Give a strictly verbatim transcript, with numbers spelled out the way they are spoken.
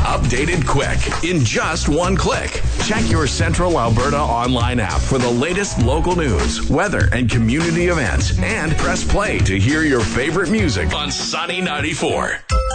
Updated quick in just one click. Check your Central Alberta online app for the latest local news, weather, and community events. And press play to hear your favorite music on Sunny ninety-four.